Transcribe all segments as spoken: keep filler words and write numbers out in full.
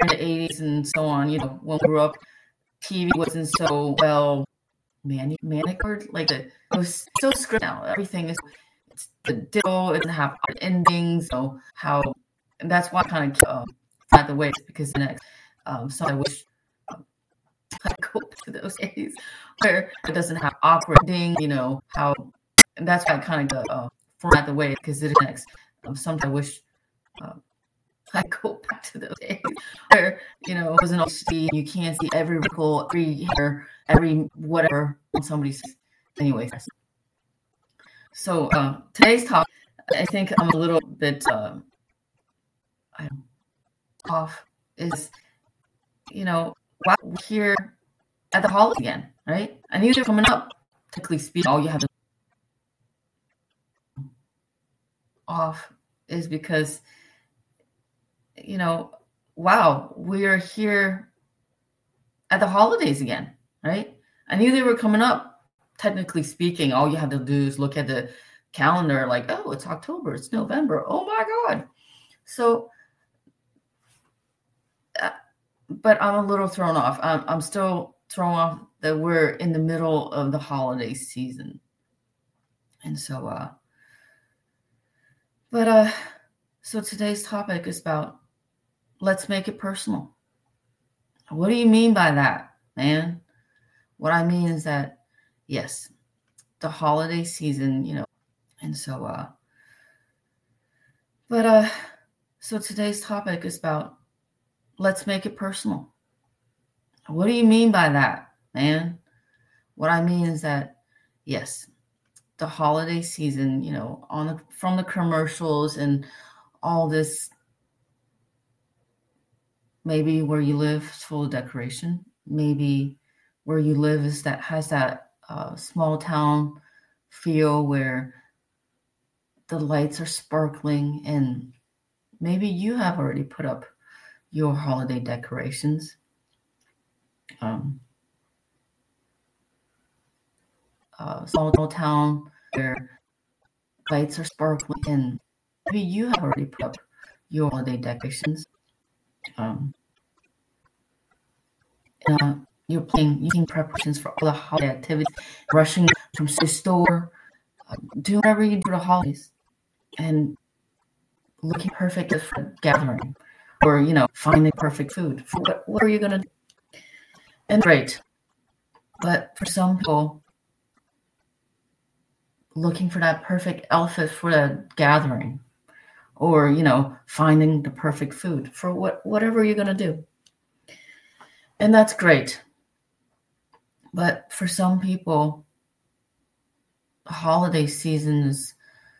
in the eighties and so on, you know, when we grew up, T V wasn't so well mani- manicured. Like the, it was so scripted now. Everything is it's the digital. It doesn't have endings. So how, and that's why I kind of um, not the way it's because the next. Um, so I wish um, I go back to those days where it doesn't have awkward ending. You know how, and that's why I kind of uh, format the way because it is next. Um, sometimes I wish. Um, I go back to those days where, you know, it wasn't all see, you can't see every wrinkle, every hair, every whatever on somebody's face. Anyway, so uh, today's topic, I think I'm a little bit uh, I don't know, off, is, you know, wow, we're here at the holiday again, right? I knew they're coming up, technically speaking, all you have to off is because you know, wow, we're here at the holidays again, right? I knew they were coming up. Technically speaking, all you have to do is look at the calendar like, oh, it's October, it's November. Oh my God. So, uh, but I'm a little thrown off. I'm, I'm still thrown off that we're in the middle of the holiday season. And so, uh, but, uh, so today's topic is about let's make it personal. What do you mean by that, man? What I mean is that, yes, the holiday season, you know, and so, uh, but, uh, so today's topic is about let's make it personal. What do you mean by that, man? What I mean is that, yes, the holiday season, you know, on the, from the commercials and all this. Maybe where you live is full of decoration. Maybe where you live is that has that uh, small town feel where the lights are sparkling, and maybe you have already put up your holiday decorations. Um, uh, small town where lights are sparkling, and maybe you have already put up your holiday decorations. Um, uh, you're planning, using preparations for all the holiday activities, rushing from the store, uh, doing whatever you do for the holidays, and looking perfect for a gathering, or you know, finding perfect food. For what, what are you gonna do? And great, but for some people, looking for that perfect outfit for the gathering, or you know, finding the perfect food for what whatever you're gonna do. And that's great. But for some people, the holiday season is,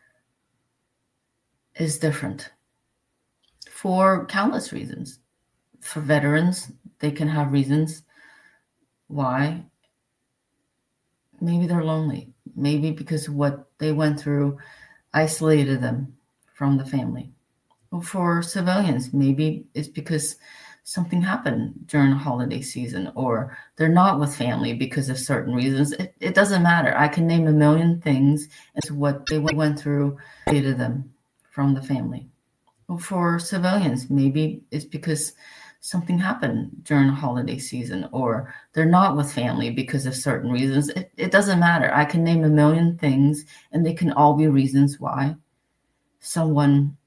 is different for countless reasons. For veterans, they can have reasons why. Maybe they're lonely. Maybe because what they went through isolated them from the family. Or for civilians, maybe it's because something happened during the holiday season, or they're not with family because of certain reasons. It, it doesn't matter. I can name a million things as what they went through isolated them from the family. Or for civilians, maybe it's because something happened during the holiday season, or they're not with family because of certain reasons. It, it doesn't matter. I can name a million things, and they can all be reasons why someone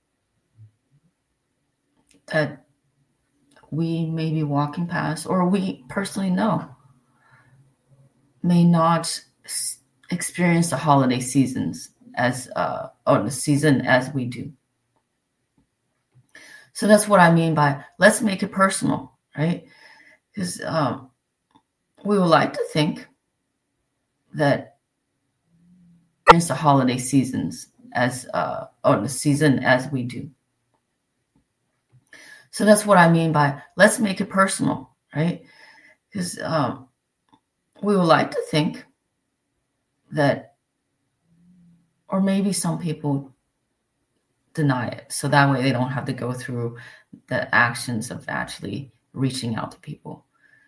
that we may be walking past, or we personally know, may not experience the holiday seasons as uh, or the season as we do. So that's what I mean by let's make it personal, right? Because um, we would like to think that experience the holiday seasons as uh, or the season as we do. So that's what I mean by let's make it personal, right? Because um, we would like to think that, or maybe some people deny it, so that way they don't have to go through the actions of actually reaching out to people.